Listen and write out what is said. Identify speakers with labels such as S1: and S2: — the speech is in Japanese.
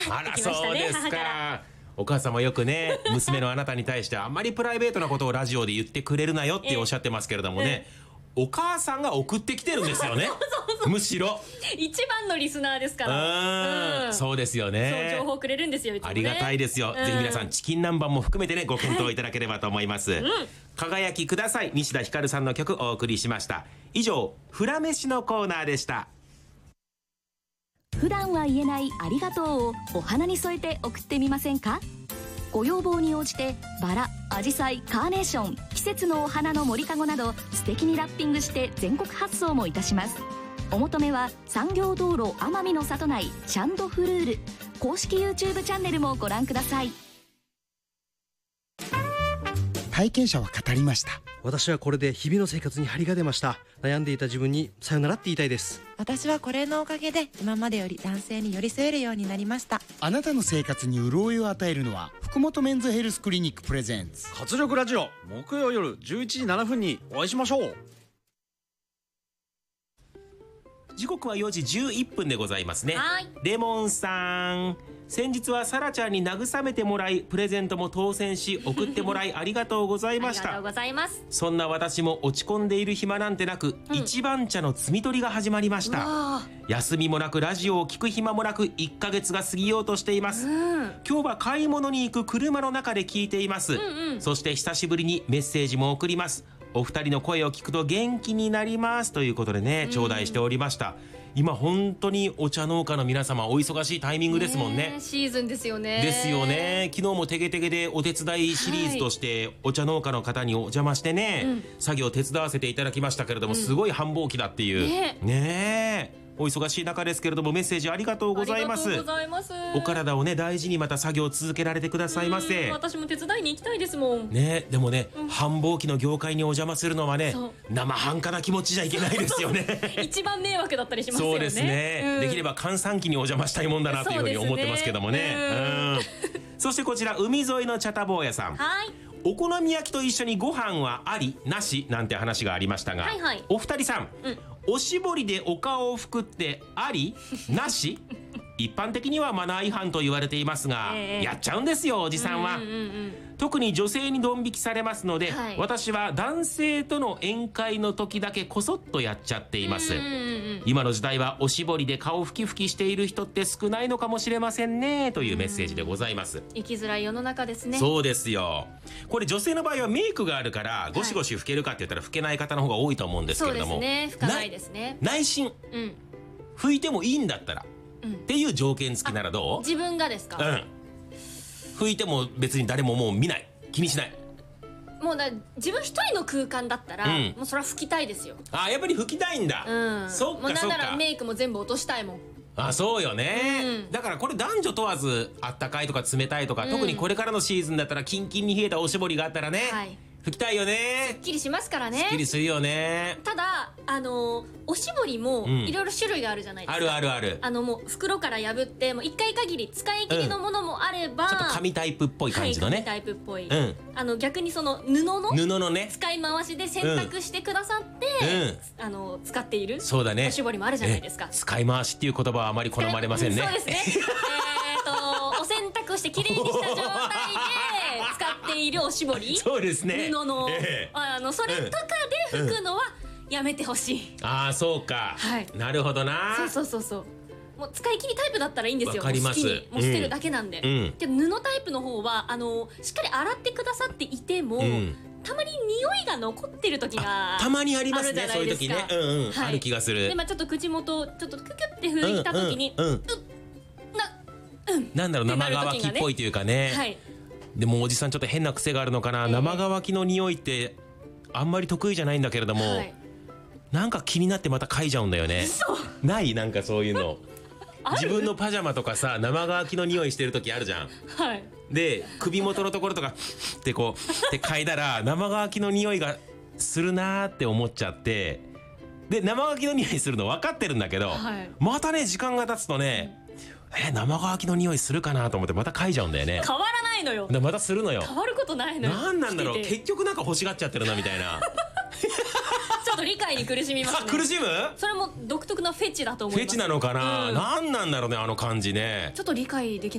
S1: あら、
S2: 来ましたね、
S1: そうです
S2: 母から。
S1: か。お母様よくね、娘のあなたに対してあんまりプライベートなことをラジオで言ってくれるなよっておっしゃってますけれどもね、お母さんが送ってきてるんですよね。むしろ
S2: 一番のリスナーですから。
S1: そうですよ
S2: そう
S1: ね。
S2: 情報くれるんですよ、いつもね。
S1: ありがたいですよ。ぜひ皆さんチキン南蛮も含めてね、ご検討いただければと思います。輝きください、西田ひかるさんの曲お送りしました。以上、フラメシのコーナーでした。
S3: 普段は言えないありがとうをお花に添えて送ってみませんか？ご要望に応じてバラ、アジサイ、カーネーション、季節のお花の森かごなど素敵にラッピングして全国発送もいたします。お求めは産業道路奄美の里内シャンドフルール公式 YouTube チャンネルもご覧ください。
S4: 体験者は語りました。
S5: 私はこれで日々の生活に張りが出ました。悩んでいた自分にさよならって言いたいです。
S6: 私はこれのおかげで今までより男性に寄り添えるようになりました。
S4: あなたの生活に潤いを与えるのは福本メンズヘルスクリニックプレゼンツ
S5: 活力ラジオ、木曜夜11時7分にお会いしましょう。
S1: 時刻は4時11分でございますね。
S2: はい。
S1: レモンさん、先日はサラちゃんに慰めてもらい、プレゼントも当選し送ってもらいありがとうございました。
S2: ありがとうございます。
S1: そんな私も落ち込んでいる暇なんてなく、一番茶の摘み取りが始まりました。休みもなくラジオを聞く暇もなく1ヶ月が過ぎようとしています。今日は買い物に行く車の中で聞いています。そして久しぶりにメッセージも送ります。お二人の声を聞くと元気になりますということでね、頂戴しておりました。今本当にお茶農家の皆様お忙しいタイミングですもんね。
S2: シーズンですよね。
S1: ですよね。昨日もテゲテゲでお手伝いシリーズとしてお茶農家の方にお邪魔してね、作業を手伝わせていただきましたけれども、すごい繁忙期だっていうねえ、お忙しい中ですけれどもメッセージありがとうございます。
S2: ありがとうございます。
S1: お体をね大事にまた作業を続けられてくださいませ。
S2: 私も手伝いに行きたいですもん
S1: ね。でもね、繁忙期の業界にお邪魔するのはね、生半可な気持ちじゃいけないですよね。
S2: 一番迷惑だったりしますよね。
S1: そうですね、できれば閑散期にお邪魔したいもんだなというふうに思ってますけどもね。そしてこちら海沿いの茶多坊屋さん、
S2: はい。
S1: お好み焼きと一緒にご飯はありなしなんて話がありましたが、
S2: はいはい、
S1: お二人さん、おしぼりでお顔を拭くってありなし一般的にはマナー違反と言われていますが、やっちゃうんですよおじさんは。特に女性にドン引きされますので、私は男性との宴会の時だけこそっとやっちゃっています。今の時代はおしぼりで顔ふきふきしている人って少ないのかもしれませんねというメッセージでございます。
S2: 生きづらい世の中ですね。
S1: そうですよ。これ女性の場合はメイクがあるからゴシゴシ拭けるかって言ったら拭けない方の方が多いと思うんですけれども、
S2: そうですね、拭かないですね。
S1: 内心、拭いてもいいんだったら、っていう条件付きならどう？
S2: 自分がですか？
S1: 拭いても別に誰ももう見ない、気にしない。
S2: もう自分一人の空間だったら、もうそれは拭きたいですよ。
S1: あ、やっぱり拭きたいんだ。そっかそっか。もうなんなら
S2: メイクも全部落としたいもん。
S1: あ、そうよね、だからこれ男女問わずあったかいとか冷たいとか、特にこれからのシーズンだったらキンキンに冷えたおしぼりがあったらね、拭きたいよね。
S2: すっきりしますからね。
S1: すっきりするよね。
S2: ただおしぼりもいろいろ種類があるじゃないですか。
S1: あるあるある。
S2: もう袋から破ってもう1回限り使い切りのものもあれば、
S1: ちょっと紙タイプっぽい感じのね、
S2: 紙タイプっぽい、逆にその布の
S1: ね
S2: 使い回しで洗濯してくださって、使っている
S1: そうだね、
S2: おしぼりもあるじゃないですか。
S1: 使い回しっていう言葉はあまり好まれませんね。
S2: そうですね。お洗濯してきれいにした状態で使っているおしぼり、
S1: そうですね、
S2: 布の、それとかで拭くのはやめてほしい。
S1: ああ、そうか、なるほどな。
S2: そうもう使い切りタイプだったらいいんですよ。
S1: わかります。
S2: もう好きにもう捨てるだけなんで、けど布タイプの方はしっかり洗ってくださっていても、たまに匂いが残ってる時が
S1: たまにありますね。そういう時ね、ある気がする。
S2: で、ちょっと口元をちょっとクキュって拭いた時に、
S1: なんだろう、生乾きっぽいというかね。でもおじさんちょっと変な癖があるのかな、生乾きの匂いってあんまり得意じゃないんだけれども、なんか気になってまた嗅いじゃうんだよね。ない？なんかそういうの自分のパジャマとかさ、生乾きの匂いしてる時あるじゃん。で、首元のところとかってこうって嗅いだら生乾きの匂いがするなーって思っちゃって、で生乾きの匂いするの分かってるんだけど、またね時間が経つとね、生乾きの匂いするかなと思ってまた嗅いじゃうんだよね。
S2: 変わらないのよ。
S1: またするのよ。
S2: 変わることないのよ。
S1: なんなんだろう、結局なんか欲しがっちゃってるなみたいな。
S2: ちょっとリ理解に苦しみますね。
S1: 苦しむ？
S2: それも独特なフェチだと思います。
S1: フェチなのかな、なんなんだろうね、あの感じね。
S2: ちょっと理解でき